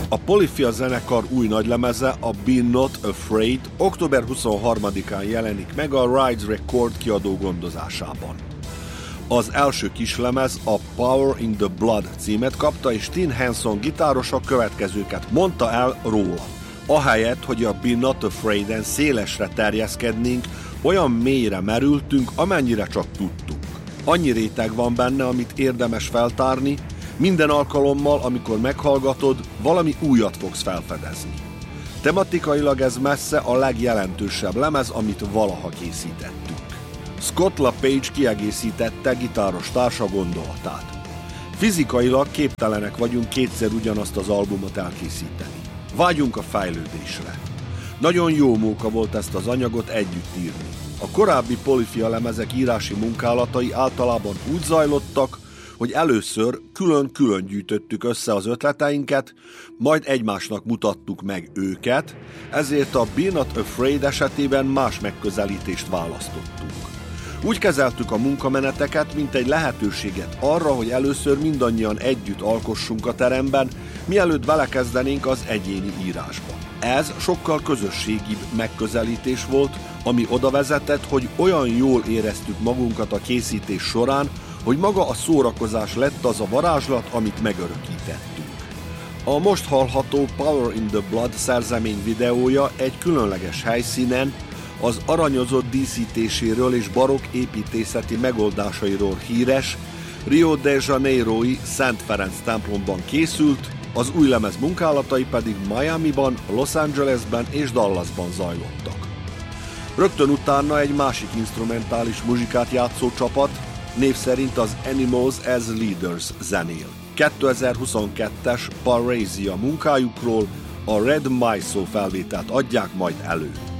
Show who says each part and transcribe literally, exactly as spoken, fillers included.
Speaker 1: A Polyphia zenekar új nagylemeze, a Be Not Afraid október huszonharmadikán jelenik meg a Rise Record kiadó gondozásában. Az első kislemez a Power in the Blood címet kapta, és Tim Henson gitáros a következőket mondta el róla. Ahelyett, hogy a Be Not Afraid-en szélesre terjeszkednénk, olyan mélyre merültünk, amennyire csak tudtunk. Annyi réteg van benne, amit érdemes feltárni, minden alkalommal, amikor meghallgatod, valami újat fogsz felfedezni. Tematikailag ez messze a legjelentősebb lemez, amit valaha készítettünk. Scott LaPage kiegészítette gitáros társa gondolatát. Fizikailag képtelenek vagyunk kétszer ugyanazt az albumot elkészíteni. Vágyunk a fejlődésre. Nagyon jó móka volt ezt az anyagot együtt írni. A korábbi Polyphia lemezek írási munkálatai általában úgy zajlottak, hogy először külön-külön gyűjtöttük össze az ötleteinket, majd egymásnak mutattuk meg őket, ezért a Be Not Afraid esetében más megközelítést választottunk. Úgy kezeltük a munkameneteket, mint egy lehetőséget arra, hogy először mindannyian együtt alkossunk a teremben, mielőtt belekezdenénk az egyéni írásba. Ez sokkal közösségibb megközelítés volt, ami oda vezetett, hogy olyan jól éreztük magunkat a készítés során, hogy maga a szórakozás lett az a varázslat, amit megörökítettünk. A most hallható Power in the Blood szerzemény videója egy különleges helyszínen, az aranyozott díszítéséről és barokk építészeti megoldásairól híres Rio de Janeiro-i Szent Ferenc templomban készült, az új lemez munkálatai pedig Miamiban, Los Angelesben és Dallasban zajlottak. Rögtön utána egy másik instrumentális muzsikát játszó csapat, név szerint az Animals as Leaders zenél. kétezer-huszonkettes Parasia munkájukról a Red Miso felvételt adják majd elő.